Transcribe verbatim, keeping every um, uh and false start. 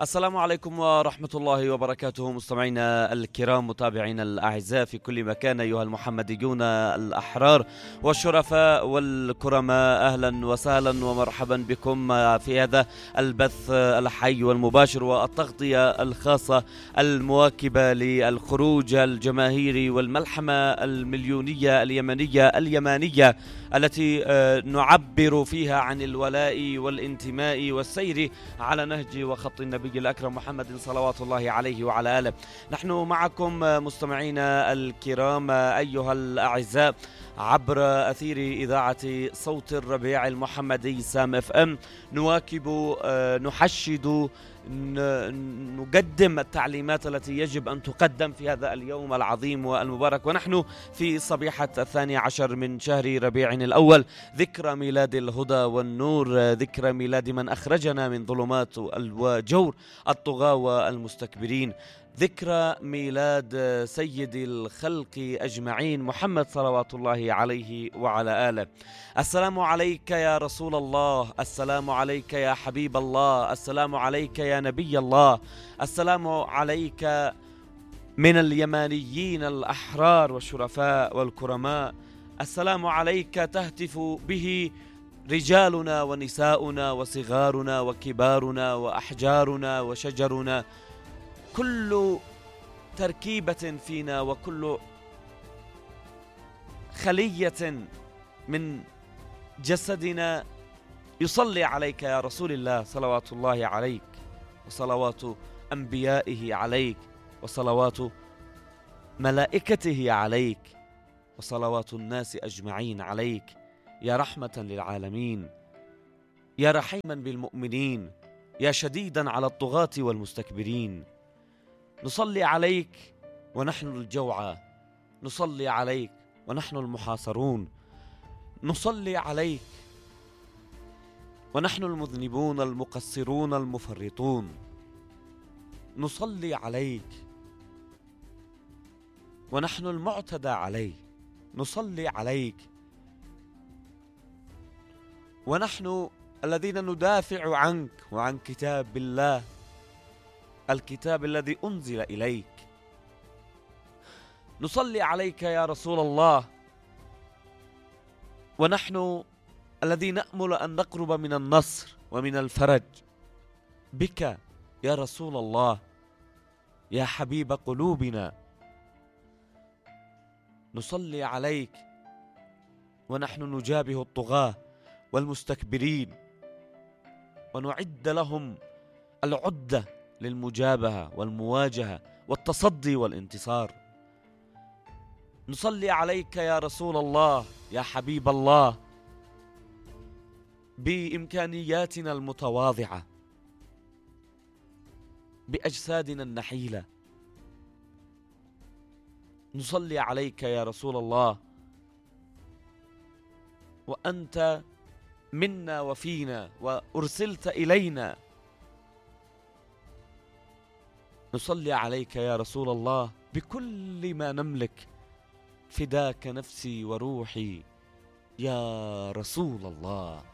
السلام عليكم ورحمة الله وبركاته، مستمعينا الكرام، متابعينا الأعزاء في كل مكان، أيها المحمديون الأحرار والشرفاء والكرماء، أهلا وسهلا ومرحبا بكم في هذا البث الحي والمباشر والتغطية الخاصة المواكبة للخروج الجماهيري والملحمة المليونية اليمنية اليمانية التي نعبر فيها عن الولاء والانتماء والسير على نهج وخط النبي الأكرم محمد صلوات الله عليه وعلى آله. نحن معكم مستمعينا الكرام أيها الأعزاء عبر أثير إذاعة صوت الربيع المحمدي سام اف ام، نواكب نحشد نقدم التعليمات التي يجب أن تقدم في هذا اليوم العظيم والمبارك، ونحن في صبيحة الثاني عشر من شهر ربيع الأول، ذكرى ميلاد الهدى والنور، ذكرى ميلاد من أخرجنا من ظلمات وجور الطغاة والمستكبرين، ذكرى ميلاد سيد الخلق أجمعين محمد صلوات الله عليه وعلى آله. السلام عليك يا رسول الله، السلام عليك يا حبيب الله، السلام عليك يا نبي الله، السلام عليك من اليمانيين الأحرار والشرفاء والكرماء، السلام عليك تهتف به رجالنا ونساؤنا وصغارنا وكبارنا وأحجارنا وشجرنا، كل تركيبة فينا وكل خلية من جسدنا يصلي عليك يا رسول الله، صلوات الله عليك وصلوات أنبيائه عليك وصلوات ملائكته عليك وصلوات الناس أجمعين عليك، يا رحمة للعالمين، يا رحيما بالمؤمنين، يا شديدا على الطغاة والمستكبرين. نصلي عليك ونحن الجوعى، نصلي عليك ونحن المحاصرون، نصلي عليك ونحن المذنبون المقصرون المفرطون، نصلي عليك ونحن المعتدى عليه، نصلي عليك ونحن الذين ندافع عنك وعن كتاب الله، الكتاب الذي أنزل إليك. نصلي عليك يا رسول الله ونحن الذي نأمل أن نقرب من النصر ومن الفرج بك يا رسول الله، يا حبيب قلوبنا. نصلي عليك ونحن نجابه الطغاة والمستكبرين ونعد لهم العدة للمجابهة والمواجهة والتصدي والانتصار. نصلي عليك يا رسول الله، يا حبيب الله، بإمكانياتنا المتواضعة، بأجسادنا النحيلة. نصلي عليك يا رسول الله وأنت منا وفينا وأرسلت إلينا. نصلي عليك يا رسول الله بكل ما نملك، فداك نفسي وروحي يا رسول الله.